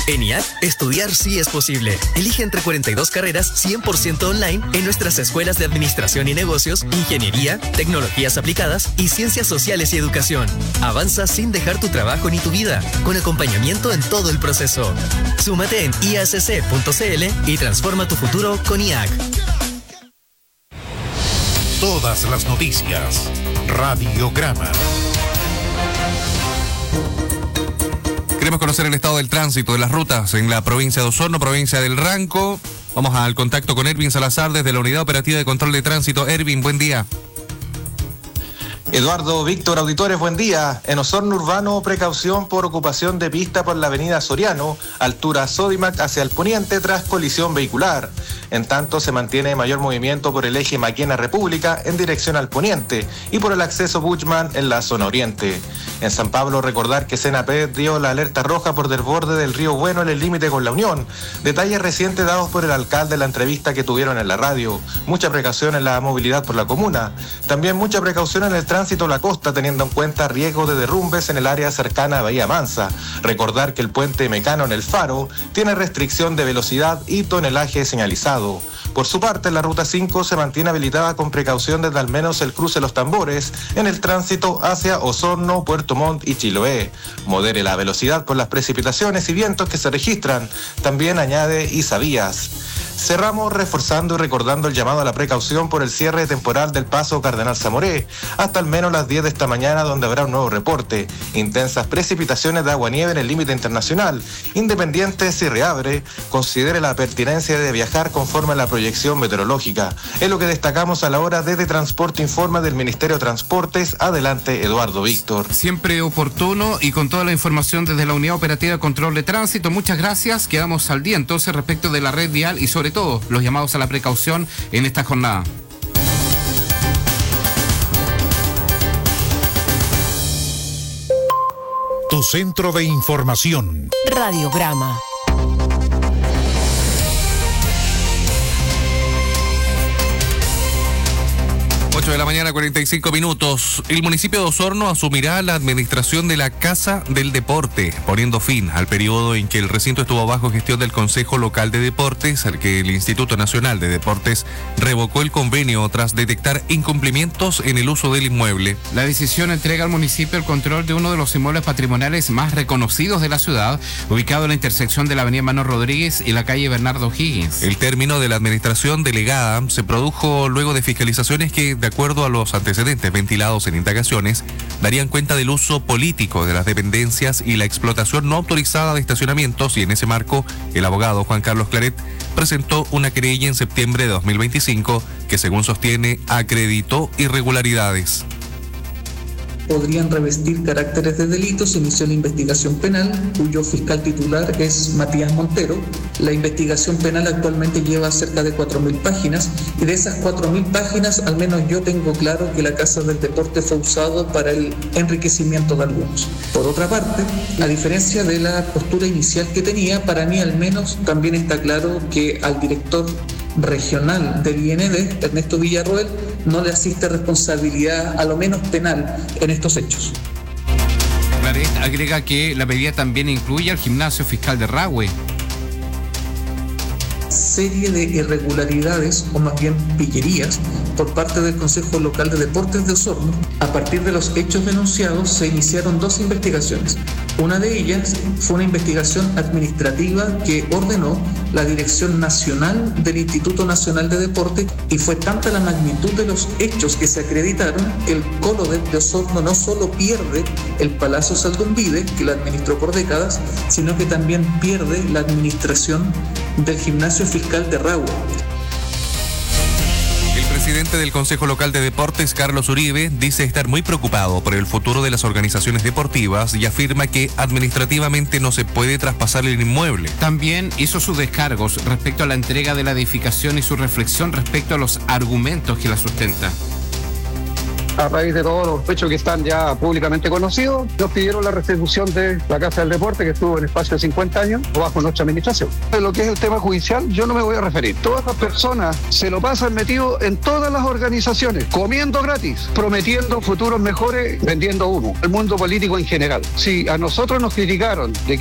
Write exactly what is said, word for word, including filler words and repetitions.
En I A C, estudiar sí es posible. Elige entre cuarenta y dos carreras cien por ciento online en nuestras escuelas de Administración y Negocios, Ingeniería, Tecnologías Aplicadas y Ciencias Sociales y Educación. Avanza sin dejar tu trabajo ni tu vida, con acompañamiento en todo el proceso. Súmate en i a c c punto c l y transforma tu futuro con I A C. Todas las noticias. Radiograma. Queremos conocer el estado del tránsito de las rutas en la provincia de Osorno, provincia del Ranco. Vamos al contacto con Ervin Salazar desde la Unidad Operativa de Control de Tránsito. Ervin, buen día. Eduardo, Víctor, auditores, buen día. En Osorno Urbano, precaución por ocupación de pista por la avenida Soriano, altura Sodimac hacia el poniente tras colisión vehicular. En tanto, se mantiene mayor movimiento por el eje Maquena República en dirección al poniente y por el acceso Buchman en la zona oriente. En San Pablo, recordar que Senapred dio la alerta roja por desborde del río Bueno en el límite con la Unión. Detalles recientes dados por el alcalde en la entrevista que tuvieron en la radio. Mucha precaución en la movilidad por la comuna. También mucha precaución en el tránsito a la costa, teniendo en cuenta riesgo de derrumbes en el área cercana a Bahía Mansa. Recordar que el puente Mecano en el Faro tiene restricción de velocidad y tonelaje señalizado. Por su parte, la ruta cinco se mantiene habilitada con precaución desde al menos el cruce Los Tambores en el tránsito hacia Osorno, Puerto Montt y Chiloé. Modere la velocidad por las precipitaciones y vientos que se registran. También añade Isavías. Cerramos reforzando y recordando el llamado a la precaución por el cierre temporal del paso Cardenal Zamoré, hasta al menos las diez de esta mañana, donde habrá un nuevo reporte. Intensas precipitaciones de agua-nieve en el límite internacional. Independiente si reabre, considere la pertinencia de viajar conforme a la proyección meteorológica. Es lo que destacamos a la hora desde Transporte Informa del Ministerio de Transportes. Adelante, Eduardo Víctor. Siempre oportuno y con toda la información desde la Unidad Operativa de Control de Tránsito. Muchas gracias. Quedamos al día entonces respecto de la red vial y sobre todo los llamados a la precaución en esta jornada. Tu centro de información. Radiograma. ocho de la mañana, cuarenta y cinco minutos. El municipio de Osorno asumirá la administración de la Casa del Deporte, poniendo fin al periodo en que el recinto estuvo bajo gestión del Consejo Local de Deportes, al que el Instituto Nacional de Deportes revocó el convenio tras detectar incumplimientos en el uso del inmueble. La decisión entrega al municipio el control de uno de los inmuebles patrimoniales más reconocidos de la ciudad, ubicado en la intersección de la avenida Manuel Rodríguez y la calle Bernardo Higgins. El término de la administración delegada se produjo luego de fiscalizaciones que, de acuerdo a los antecedentes ventilados en indagaciones, darían cuenta del uso político de las dependencias y la explotación no autorizada de estacionamientos, y en ese marco el abogado Juan Carlos Claret presentó una querella en septiembre de dos mil veinticinco que, según sostiene, acreditó irregularidades. Podrían revestir caracteres de delito. Se inició la investigación penal, cuyo fiscal titular es Matías Montero. La investigación penal actualmente lleva cerca de cuatro mil páginas, y de esas cuatro mil páginas, al menos yo tengo claro que la Casa del Deporte fue usado para el enriquecimiento de algunos. Por otra parte, a diferencia de la postura inicial que tenía, para mí al menos también está claro que al director regional del I N D, Ernesto Villarroel, no le asiste responsabilidad, a lo menos penal, en estos hechos. Claret agrega que la medida también incluye al gimnasio fiscal de Rahue. Serie de irregularidades, o más bien pillerías, por parte del Consejo Local de Deportes de Osorno. A partir de los hechos denunciados se iniciaron dos investigaciones. Una de ellas fue una investigación administrativa que ordenó la Dirección Nacional del Instituto Nacional de Deporte, y fue tanta la magnitud de los hechos que se acreditaron que el Colodet de Osorno no solo pierde el Palacio Saldumbide, que lo administró por décadas, sino que también pierde la administración del gimnasio fiscal de Rahue. El presidente del Consejo Local de Deportes, Carlos Uribe, dice estar muy preocupado por el futuro de las organizaciones deportivas y afirma que administrativamente no se puede traspasar el inmueble. También hizo sus descargos respecto a la entrega de la edificación y su reflexión respecto a los argumentos que la sustentan. A raíz de todos los hechos que están ya públicamente conocidos, nos pidieron la restitución de la Casa del Deporte, que estuvo en espacio de cincuenta años bajo nuestra administración. En lo que es el tema judicial, yo no me voy a referir. Todas las personas se lo pasan metido en todas las organizaciones, comiendo gratis, prometiendo futuros mejores, vendiendo humo. El mundo político en general. Si a nosotros nos criticaron de